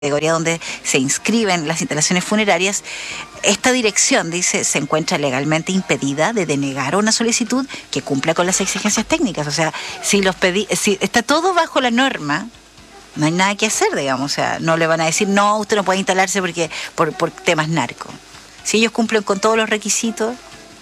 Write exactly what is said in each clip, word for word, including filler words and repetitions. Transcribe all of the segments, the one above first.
categoría donde se inscriben las instalaciones funerarias, esta dirección, dice, se encuentra legalmente impedida de denegar una solicitud que cumpla con las exigencias técnicas. O sea, si los pedí, si está todo bajo la norma, no hay nada que hacer, digamos. O sea, no le van a decir, no, usted no puede instalarse porque por, por temas narcos. Si ellos cumplen con todos los requisitos,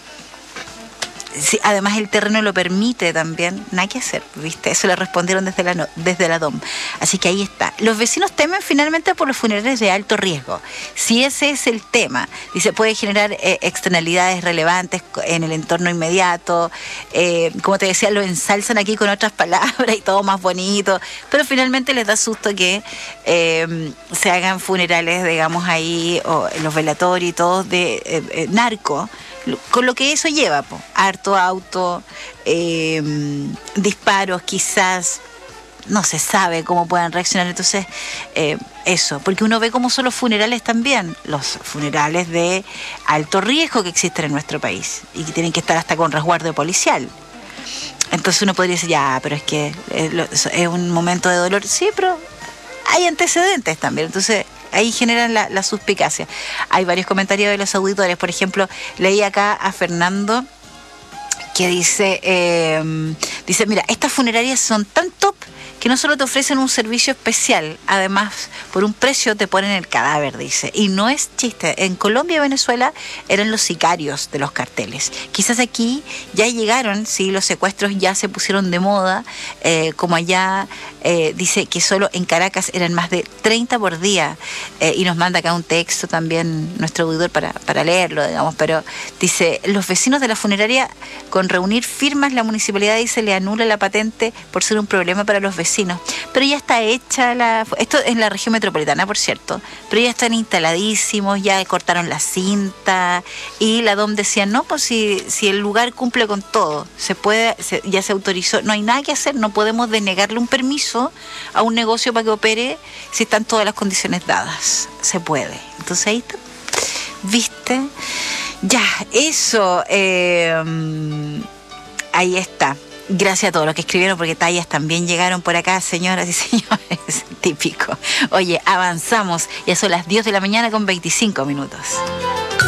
si además el terreno lo permite también, nada que hacer, ¿viste? Eso le respondieron desde la, desde la D O M. Así que ahí está. Los vecinos temen finalmente por los funerales de alto riesgo. Si ese es el tema, dice, puede generar eh, externalidades relevantes en el entorno inmediato. Eh, como te decía, lo ensalzan aquí con otras palabras y todo más bonito, pero finalmente les da susto que eh, se hagan funerales, digamos, ahí, o los velatorios y todos de eh, eh, narco, con lo que eso lleva, po, harto auto, eh, disparos quizás, no se sabe cómo puedan reaccionar. Entonces, eh, eso, porque uno ve cómo son los funerales también, los funerales de alto riesgo que existen en nuestro país y que tienen que estar hasta con resguardo policial. Entonces uno podría decir, ya, pero es que es un momento de dolor. Sí, pero hay antecedentes también, entonces ahí generan la, la suspicacia. Hay varios comentarios de los auditores. Por ejemplo, leí acá a Fernando que dice, eh, dice, mira, estas funerarias son tan top que no solo te ofrecen un servicio especial, además, por un precio te ponen el cadáver, dice. Y no es chiste. En Colombia y Venezuela eran los sicarios de los carteles. Quizás aquí ya llegaron, sí, los secuestros ya se pusieron de moda, eh, como allá eh, dice que solo en Caracas eran más de treinta por día. Eh, y nos manda acá un texto también nuestro auditor para, para leerlo, digamos. Pero dice, los vecinos de la funeraria, con reunir firmas, la municipalidad dice le anula la patente por ser un problema para los vecinos. Pero ya está hecha la... Esto es la región metropolitana, por cierto. Pero ya están instaladísimos, ya cortaron la cinta. Y la D O M decía, no, pues si, si el lugar cumple con todo, se puede, se, ya se autorizó, no hay nada que hacer, no podemos denegarle un permiso a un negocio para que opere si están todas las condiciones dadas. Se puede. Entonces ahí está. ¿Viste? Ya, eso... Eh, ahí está. Gracias a todos los que escribieron, porque tallas también llegaron por acá, señoras y señores. Típico. Oye, avanzamos. Ya son las diez de la mañana con veinticinco minutos.